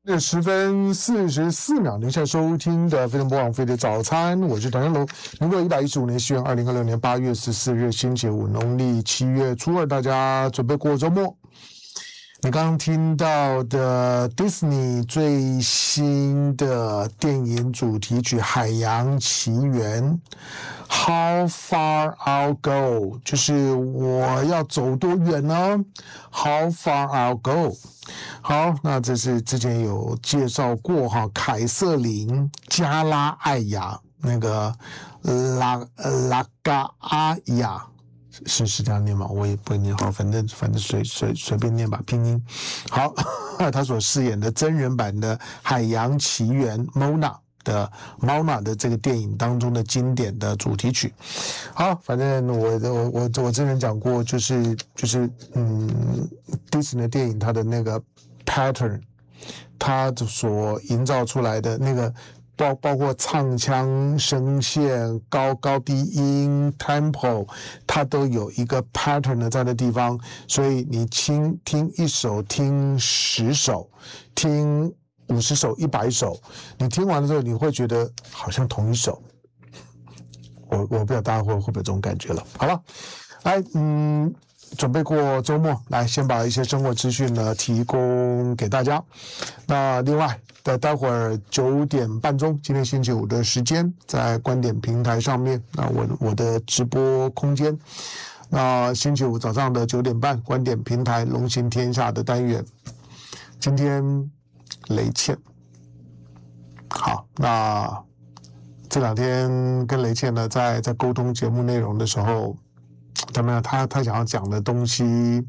10:44，您现在收听的非常不枉费的早餐，我是唐湘龙。民国115年西元2026年8月14日星期五，农历7月初2，大家准备过周末。你刚刚听到的 Disney 最新的电影主题曲《海洋奇缘》，How far I'll go， 就是我要走多远呢 ？How far I'll go。好，那这是之前有介绍过哈，凯瑟琳加拉艾雅那个拉嘎阿雅。是这样念吗？我也不会念好，反正随便念吧，拼音。好，他所饰演的真人版的《海洋奇缘》Moana 的这个电影当中的经典的主题曲。好，反正我之前讲过，就是Disney 的电影它的那个 pattern， 它所营造出来的那个。包括唱腔、声线、高低音、tempo， 它都有一个 pattern 的在的地方，所以你听一首、听10首、听50首、100首，你听完了之后，你会觉得好像同一首。我不知道大家会不会有这种感觉了。好了，来，准备过周末，来先把一些生活资讯呢提供给大家。那另外，待会儿9点半钟，今天星期五的时间，在观点平台上面，那我的直播空间，那星期五早上的9点半，观点平台龙行天下的单元，今天雷倩，好，那这2天跟雷倩呢在沟通节目内容的时候。他想要讲的东西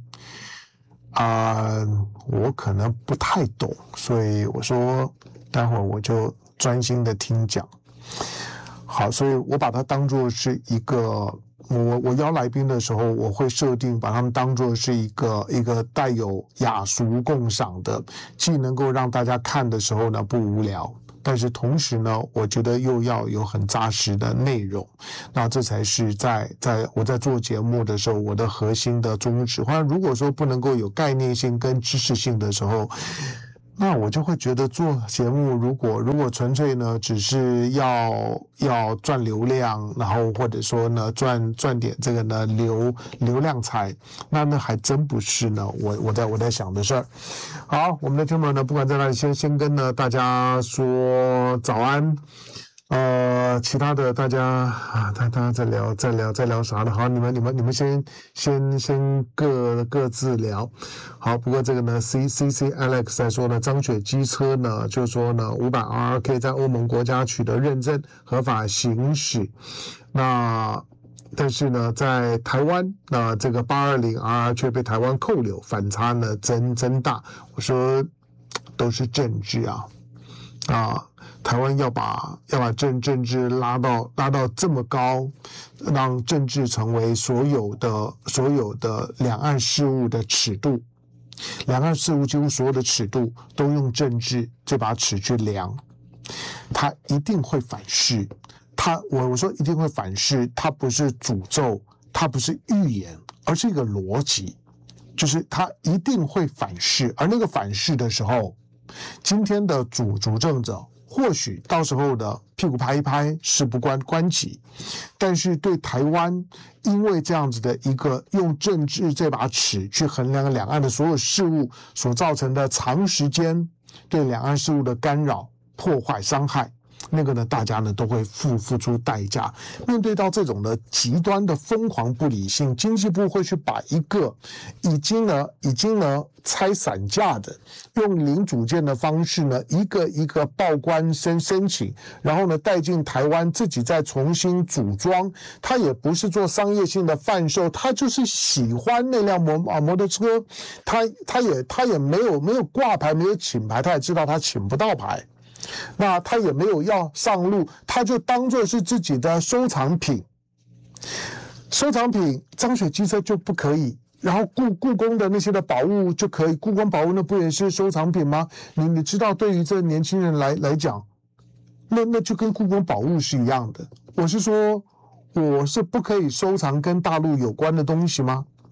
我可能不太懂，所以我说待会儿我就专心的听讲。好，所以我把它当作是一个我邀来宾的时候，我会设定把他们当作是一个带有雅俗共赏的，既能够让大家看的时候呢不无聊。但是同时呢，我觉得又要有很扎实的内容，那这才是我在做节目的时候我的核心的宗旨。或者如果说不能够有概念性跟知识性的时候，那我就会觉得做节目如果纯粹呢只是要赚流量，然后或者说呢赚点这个呢流量财，那还真不是呢我在想的事儿。好，我们的听众呢不管在哪里，先跟呢大家说早安。其他的大家大家在聊啥的？好，你们先各自聊。好，不过这个呢 CC Alex 在说呢，张雪机车呢就说呢500R 可以在欧盟国家取得认证，合法行驶。但是呢，在台湾，那这个820R 却被台湾扣留，反差呢增大。我说都是政治台湾要把政治拉到这么高，让政治成为所有的两岸事务的尺度，两岸事务几乎所有的尺度都用政治这把尺去量，它一定会反噬。我说一定会反噬，它不是诅咒，它不是预言，而是一个逻辑，就是它一定会反噬。而那个反噬的时候，今天的主政者。或许到时候的屁股拍一拍，事不关己，但是对台湾，因为这样子的一个用政治这把尺去衡量两岸的所有事务所造成的长时间对两岸事务的干扰、破坏、伤害，那个呢，大家呢都会付出代价。面对到这种的极端的疯狂不理性，经济部会去把一个已经拆散架的，用零组件的方式呢，一个一个报关申请，然后呢带进台湾，自己再重新组装。他也不是做商业性的贩售，他就是喜欢那辆摩托车，他也没有挂牌，没有请牌，他也知道他请不到牌。那他也没有要上路，他就当作是自己的收藏品。收藏品，张雪机车就不可以，然后故宫的那些的宝物就可以，故宫宝物那不也是收藏品吗？你知道，对于这年轻人来讲，那就跟故宫宝物是一样的。我是说，我是不可以收藏跟大陆有关的东西吗？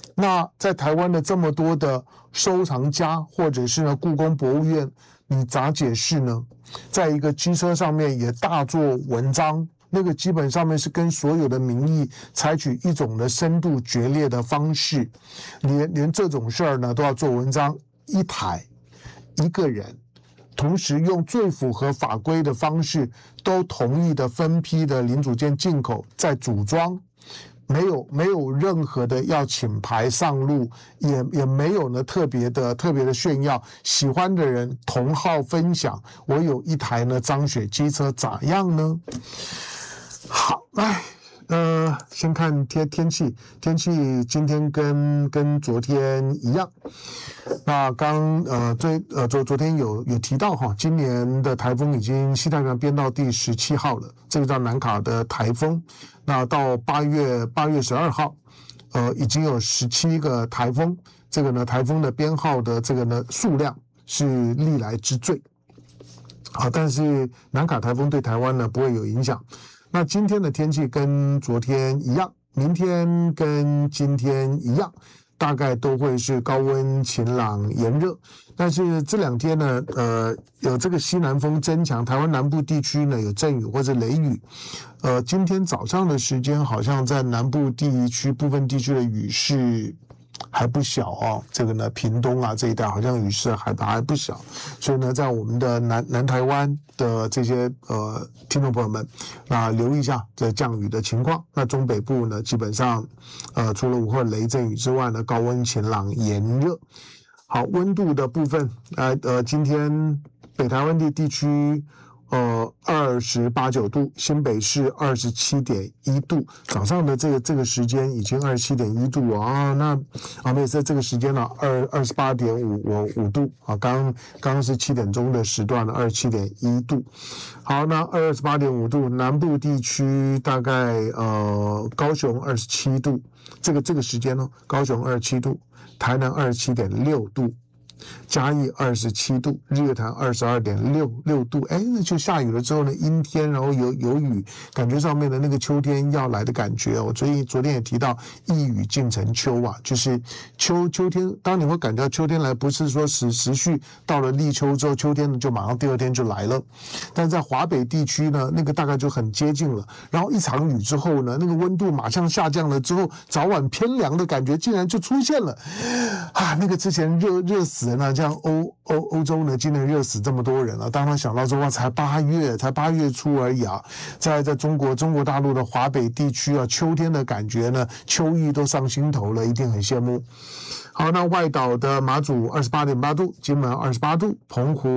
那在台湾的这么多的收藏家，或者是呢故宫博物院，你咋解释呢？在一个机车上面也大做文章，那个基本上面是跟所有的民意采取一种的深度决裂的方式，连这种事儿呢都要做文章，一台一个人。同时用最符合法规的方式，都同意的分批的零组件进口再组装，没有任何的要请牌上路，也没有呢特别的炫耀，喜欢的人同好分享。我有一台呢张雪机车咋样呢？好，先看天气今天跟昨天一样。那昨天有提到哈，今年的台风已经西太平洋编到第17号了，这个叫南卡的台风。那到8月12号，已经有17个台风，这个呢台风的编号的这个呢数量是历来之最。好，但是南卡台风对台湾呢不会有影响。那今天的天气跟昨天一样，明天跟今天一样，大概都会是高温、晴朗、炎热。但是这两天呢，有这个西南风增强，台湾南部地区呢有阵雨或者雷雨。今天早上的时间，好像在南部地区部分地区的雨势还不小哦，这个呢，屏东啊这一带好像雨势还不小，所以呢，在我们的南台湾的这些听众朋友们，留意一下这降雨的情况。那中北部呢，基本上除了午后雷阵雨之外呢，高温晴朗炎热。好，温度的部分，今天北台湾地区。28、9度，新北市27.1度，早上的这个时间已经27.1度啊，那没有在这个时间呢，28.5度啊，刚是7点钟的时段呢，27.1度。好，那28.5度，南部地区大概高雄27度，这个时间呢，高雄27度，台南27.6度。嘉义27度，日月潭22.6度，那就下雨了之后呢，阴天，然后有雨，感觉上面的那个秋天要来的感觉哦。所以昨天也提到一雨尽成秋啊，就是秋天，当你会感觉到秋天来，不是说时序到了立秋之后，秋天呢就马上第二天就来了。但在华北地区呢，那个大概就很接近了。然后一场雨之后呢，那个温度马上下降了之后，早晚偏凉的感觉竟然就出现了啊！那个之前热死人了，这样欧洲呢，今年热死这么多人了。当他想到说哇，才8月初而已啊，在中国大陆的华北地区啊，秋天的感觉呢，秋意都上心头了，一定很羡慕。好，那外岛的马祖28.8度，金门28度，澎湖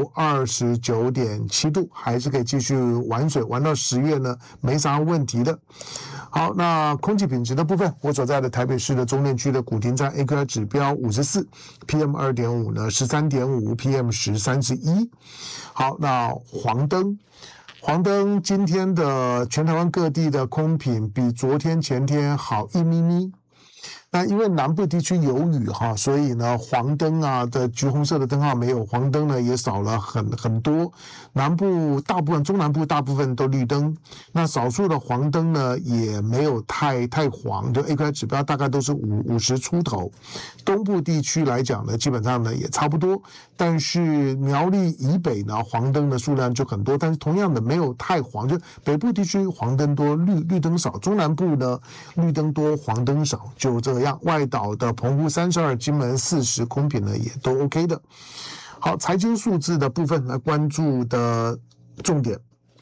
29.7度，还是可以继续玩水，玩到10月呢，没啥问题的。好，那空气品质的部分，我所在的台北市的中正区的古亭站 AQI 指标54 ，PM 2.5呢13.5 ，PM 10 31。好，那黄灯今天的全台湾各地的空品比昨天前天好一咪咪。那因为南部地区有雨哈，所以呢黄灯啊的橘红色的灯号没有，黄灯呢也少了很多。南部大部分、中南部大部分都绿灯，那少数的黄灯呢也没有太黄，就 AQI 指标大概都是50出头。东部地区来讲呢，基本上呢也差不多，但是苗栗以北呢黄灯的数量就很多，但是同样的没有太黄，就北部地区黄灯多，绿灯少，中南部呢绿灯多，黄灯少，就这样。外岛的澎湖32，金门40，空品呢也都 OK 的。好，财经数字的部分来关注的重点，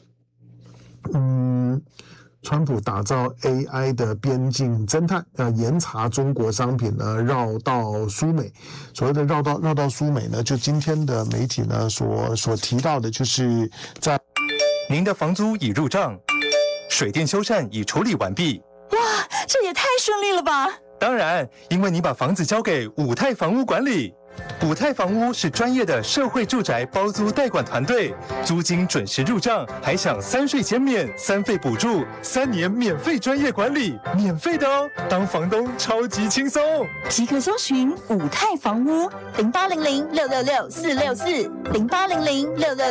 川普打造 AI 的边境侦探，严查中国商品呢绕道输美。所谓的绕道输美呢，就今天的媒体呢所提到的，就是在您的房租已入账，水电修缮已处理完毕。 哇，这也太顺利了吧！ 当然，因为你把房子交给五泰房屋管理。五泰房屋是专业的社会住宅包租代管团队，租金准时入账，还享3税减免、3费补助、3年免费专业管理，免费的哦！当房东超级轻松， 即刻搜寻五泰房屋0800666464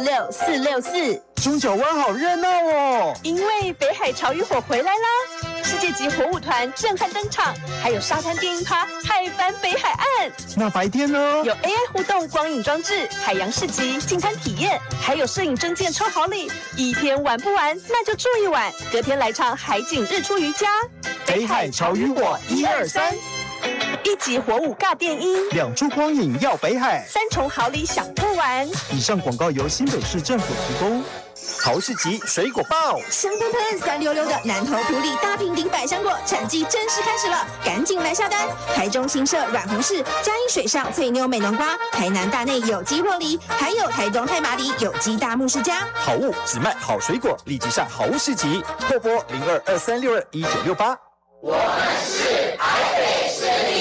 0800666464。 中角湾好热闹哦， 因为北海潮与火回来啦。 世界级火舞团震撼登场，还有沙滩电音趴海帆北海岸。 那白天呢？ 有 AI 互动光影装置、海洋市集、进餐体验，还有摄影证件抽好礼，一天玩不完，那就住一晚，隔天来场海景日出瑜伽。 北海潮与我123， 一级火舞尬电音 2处光影耀北海 ，3重好礼享不完。 以上广告由新北市政府提供。豪市集水果报， 香喷喷、酸溜溜的南投埔里大平顶百香果产季正式开始了，赶紧来下单！台中新社软红柿、嘉义水上翠妞美浓瓜、台南大内有机若梨，还有台东太麻里有机大木世家。 好物只卖好水果，立即上好物市集，拨拨0223621968。 我们是台北市立